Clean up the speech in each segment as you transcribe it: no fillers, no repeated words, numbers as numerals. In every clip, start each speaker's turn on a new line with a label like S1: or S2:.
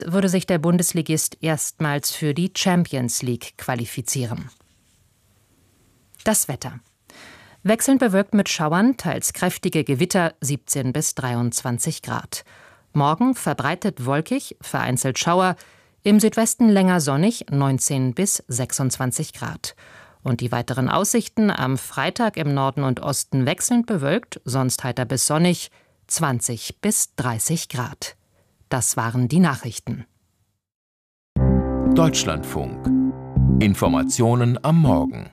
S1: würde sich der Bundesligist erstmals für die Champions League qualifizieren. Das Wetter. Wechselnd bewölkt mit Schauern, teils kräftige Gewitter, 17 bis 23 Grad. Morgen verbreitet wolkig, vereinzelt Schauer, im Südwesten länger sonnig, 19 bis 26 Grad. Und die weiteren Aussichten: am Freitag im Norden und Osten wechselnd bewölkt, sonst heiter bis sonnig, 20 bis 30 Grad. Das waren die Nachrichten.
S2: Deutschlandfunk. Informationen am Morgen.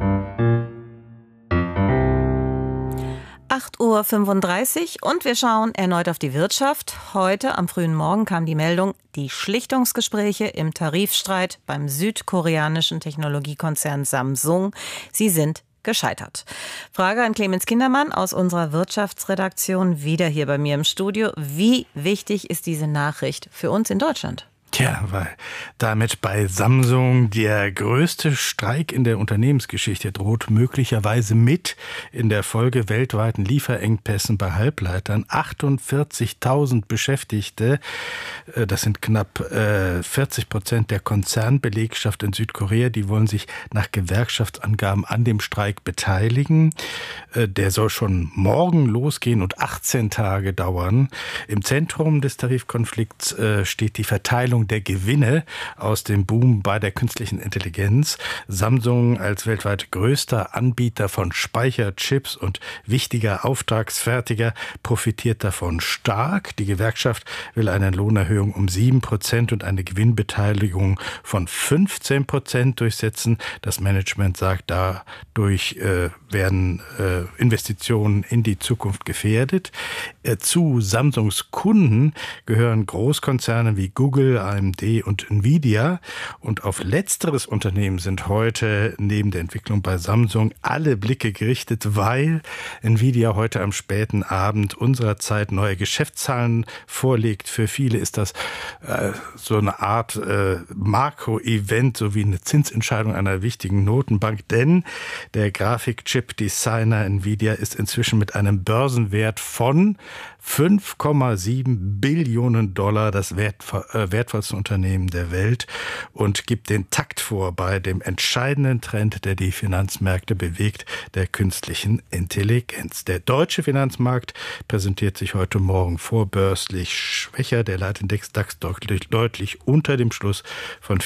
S3: 8:35 Uhr und wir schauen erneut auf die Wirtschaft. Heute am frühen Morgen kam die Meldung, die Schlichtungsgespräche im Tarifstreit beim südkoreanischen Technologiekonzern Samsung, sie sind gescheitert. Frage an Clemens Kindermann aus unserer Wirtschaftsredaktion, wieder hier bei mir im Studio. Wie wichtig ist diese Nachricht für uns in Deutschland?
S4: Tja, weil damit bei Samsung der größte Streik in der Unternehmensgeschichte droht, möglicherweise mit in der Folge weltweiten Lieferengpässen bei Halbleitern. 48.000 Beschäftigte, das sind knapp 40% der Konzernbelegschaft in Südkorea, die wollen sich nach Gewerkschaftsangaben an dem Streik beteiligen. Der soll schon morgen losgehen und 18 Tage dauern. Im Zentrum des Tarifkonflikts steht die Verteilung der Gewinne aus dem Boom bei der künstlichen Intelligenz. Samsung als weltweit größter Anbieter von Speicherchips und wichtiger Auftragsfertiger profitiert davon stark. Die Gewerkschaft will eine Lohnerhöhung um 7% und eine Gewinnbeteiligung von 15% durchsetzen. Das Management sagt, dadurch werden Investitionen in die Zukunft gefährdet. Zu Samsungs Kunden gehören Großkonzerne wie Google, AMD und Nvidia. Und auf letzteres Unternehmen sind heute neben der Entwicklung bei Samsung alle Blicke gerichtet, weil Nvidia heute am späten Abend unserer Zeit neue Geschäftszahlen vorlegt. Für viele ist das so eine Art Makro-Event, so wie eine Zinsentscheidung einer wichtigen Notenbank. Denn der Grafikchip-Designer Nvidia ist inzwischen mit einem Börsenwert von 5,7 Billionen Dollar das wertvollste Unternehmen der Welt und gibt den Takt vor bei dem entscheidenden Trend, der die Finanzmärkte bewegt, der künstlichen Intelligenz. Der deutsche Finanzmarkt präsentiert sich heute Morgen vorbörslich schwächer. Der Leitindex DAX deutlich unter dem Schluss von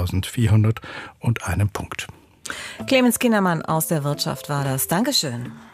S4: 24.401 Punkt.
S3: Clemens Kindermann aus der Wirtschaft war das. Dankeschön.